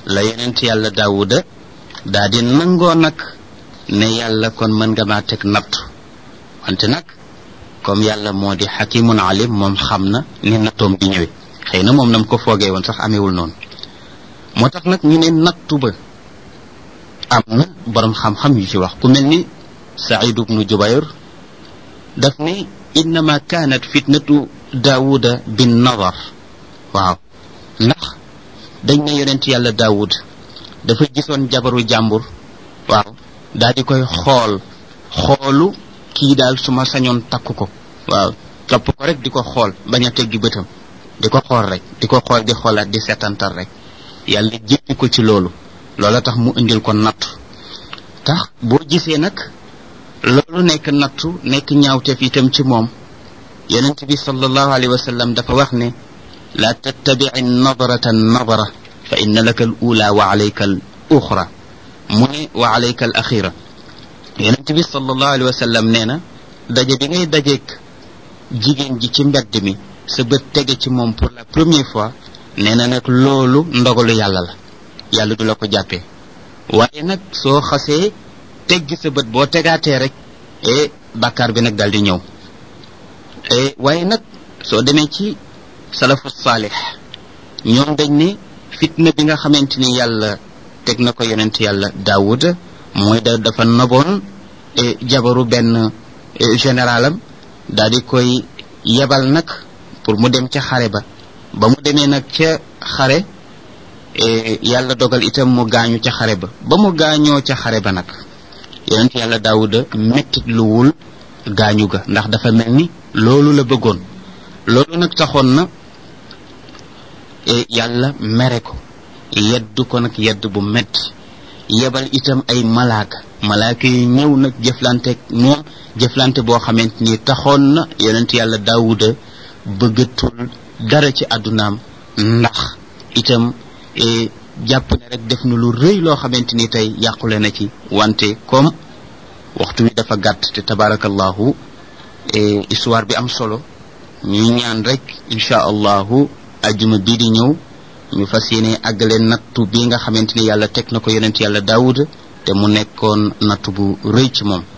la yonent yàlla daawuda daa di nangoo nag ne yàlla kon mën nga maa teg nattu wante nag comme yàlla moo di xakimun alim moom xam na ni nattoom di ñëwee xëy na moom nam ko foogee woon sax amewul noonu moo tax nag ñu ne nattu ba am na borom xam-xam yu ci wax ku mel ni Saïd ibnu Jubayr daf ne innama kaanat fitnatu daawuda bin nadar waaw ndax dañ ne yonent yàlla daawud dafa gisoon jabaru jàmbur waaw daal di koy xoolu kii daal su ma sañoon takk ko waaw topp ko rek di ko xool bañ a teggi bëtam di ko xool rek di ko xool di xoolaat di seetantal rek yàlla jéppi ko ci loolu loola tax mu indil ko nattu tax boo gisee nag loolu nekk nattu nekk ñaawteef itam ci moom yonent bi sallallahu alayhi wa sallam dafa wax ne la tattabi'i nadrata nadra fa inna laka al ula wa alayka al uxra mu ne wa alayka al axira yonent bi sallallahu alayhi wa sallam nee na daje bi ngay dajeek jigéen ji ci mbedd mi sa bët tege ci moom pour la première fois nee na nag loolu ndogalu yàlla la yàlla du la ko jàppee waaye nag soo xasee teggi sa bët boo tegaatee rek bàkkaar bi nag daal di ñëw waaye nag soo demee ci salafu saalix ñoom dañ ne fitna bi nga xamante ni yàlla teg na ko yonent yàlla daawud mooy dafa naboon jabaru benn généralam daal di koy yebal nag pour mu dem ca xare ba mu demee nag ca xare yàlla dogal itam mu gaañu ca xare ba mu gaañoo ca xare ba nag yonent yàlla daawuda mettit luwul gaañu ga ndax dafa mel ni loolu la bëggoon loolu nag taxoon na yàlla mere ko yedd ko nag yedd bu metti yebal itam ay malaaka yi ñëw nag jëflanteeg moom jëflante boo xamante ni taxoon na yonent yàlla daawuda bëggatul dara ci àddunaam ndax itam jàpp ne rek def na lu rëy loo xamante ni tey yàqule na ci wante comme waxtu wi dafa gàtt te tabarakallahu histoire bi am solo ñuy ñaan rek insha allahu ajjuma bii di ñëw ñu fas yéene àggale nattu bi nga xamante ni yàlla teg na ko yonent yàlla daawuda te mu nekkoon nattu bu rëy ci moom